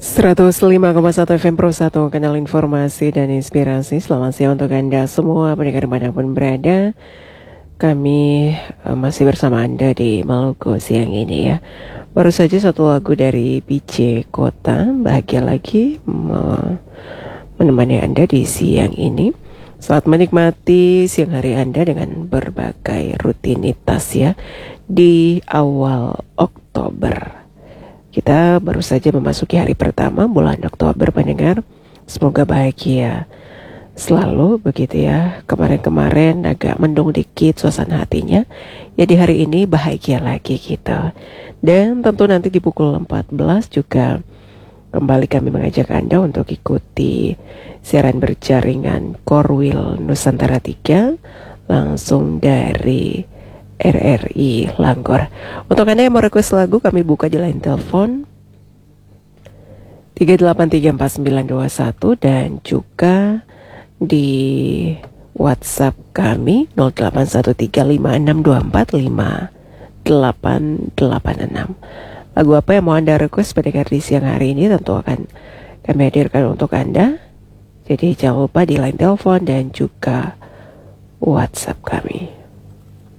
105,1 FM Pro 1, kanal informasi dan inspirasi. Selamat siang untuk Anda semua pendengar dimanapun berada. Kami masih bersama Anda di Maluku siang ini ya. Baru saja satu lagu dari PJ Kota, Bahagia Lagi, menemani Anda di siang ini. Selamat menikmati siang hari Anda dengan berbagai rutinitas ya di awal Oktober. Kita baru saja memasuki hari pertama bulan Oktober, pendengar. Semoga bahagia selalu begitu ya. Kemarin-kemarin agak mendung dikit suasana hatinya. Ya di hari ini bahagia lagi kita. Dan tentu nanti di pukul 14 juga kembali kami mengajak Anda untuk ikuti siaran berjaringan Korwil Nusantara 3 langsung dari RRI Langgor. Untuk Anda yang mau request lagu, kami buka di line telepon 3834921 dan juga di WhatsApp kami 081356245886. Lagu apa yang mau Anda request pendengar di siang hari ini tentu akan kami hadirkan untuk Anda. Jadi jangan lupa di line telepon dan juga WhatsApp kami.